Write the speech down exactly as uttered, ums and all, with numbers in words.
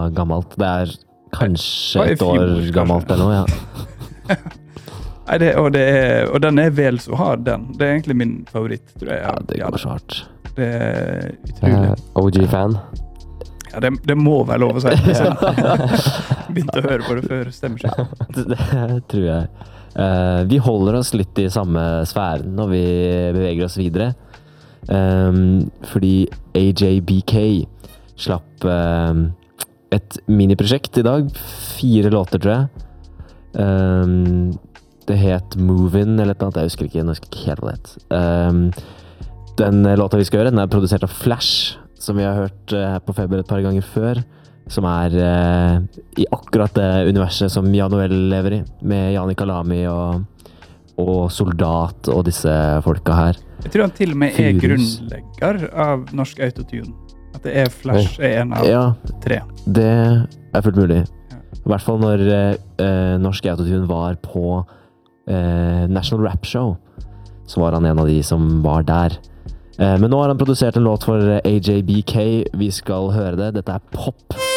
gammelt. Det er kanskje et år gammelt eller noe, ja. Nei, det, og, det er, og den er vel så hard, den. Det er egentlig min favoritt, tror jeg. Ja, det går så hardt. Det er utrolig. Uh, O G-fan. Ja, det, det må være lov å si. Begynte å høre på det før, stemmer ikke. Det, det tror jeg. Uh, vi holder oss litt i samme sfæren når vi beveger oss videre. Um, fordi A J B K slapp um, et miniprosjekt i dag. Fire låter, tror jeg. Um, det het Move-In, eller et eller annet. Jeg husker ikke, jeg husker ikke helt hva det het. Um, den låta vi skal gjøre, den er produsert av Flash, som vi har hørt uh, på Feber et par ganger før. Som er uh, i akkurat det universet som Jan Noel lever i, med Janik Alami og, og Soldat og disse folka her. Jeg tror han til og med er grunnlegger av norsk autotune. At det er Flash er en av ja, tre. Det er fullt mulig. I hvert fall når uh, norsk autotune var på uh, National Rap Show, så var han en av de som var der. Uh, men nå har han produsert en låt for A J B K. Vi skal høre det. Dette er Pop.